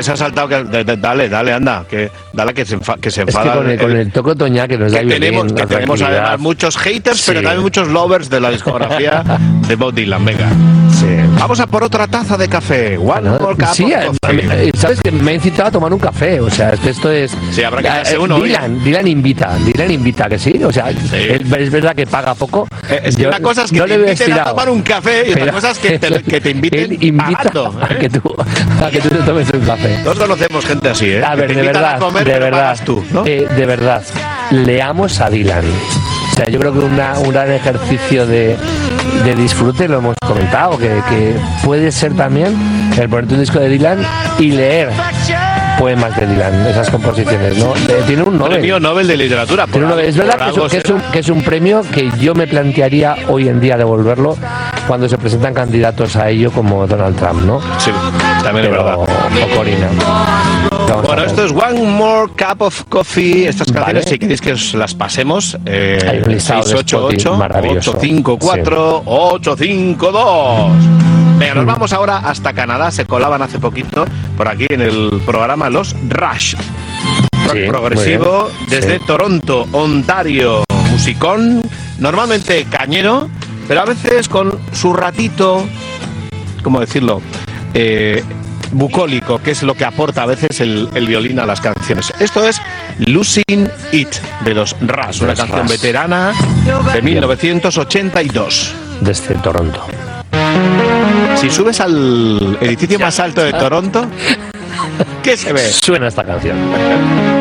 se ha saltado. Dale, anda. Dale que se enfada. Es que con el toque otoñal que nos da que tenemos además muchos haters, pero también muchos lovers de la discografía de Bob Dylan. Venga. Sí. Vamos a por otra taza de café. One more cup of coffee. Sabes que me he incitado a tomar un café. O sea, esto es. Sí, habrá que hacerse uno. Dylan invita, que sí. O sea, sí. Es verdad que paga poco. Es que una cosa es que te inviten a tomar un café y otra cosa es que te inviten pagando. A que tú te tomes un café. Todos conocemos gente así, ¿eh? A ver, que te invitan a comer, de verdad, tú, ¿no? De verdad, leamos a Dylan. O sea, yo creo que un gran ejercicio de disfrute, lo hemos comentado, que puede ser también el ponerte un disco de Dylan y leer poemas de Dylan, esas composiciones, ¿no? Tiene un Nobel. Premio Nobel de Literatura. Es verdad que es un premio que yo me plantearía hoy en día devolverlo cuando se presentan candidatos a ello como Donald Trump, ¿no? Sí, también es verdad. O Corina. Bueno, esto es One More Cup of Coffee. Estas canciones, si queréis que os las pasemos, hay un listado 688-854-852. Venga, nos vamos ahora hasta Canadá. Se colaban hace poquito por aquí en el programa los Rush. Rock progresivo desde Toronto, Ontario. Musicón, normalmente cañero, pero a veces con su ratito, ¿cómo decirlo? Bucólico, que es lo que aporta a veces el violín a las canciones. Esto es Losing It de los Rush, una canción veterana de 1982. Desde Toronto. Si subes al edificio más alto de Toronto, ¿qué se ve? Suena esta canción.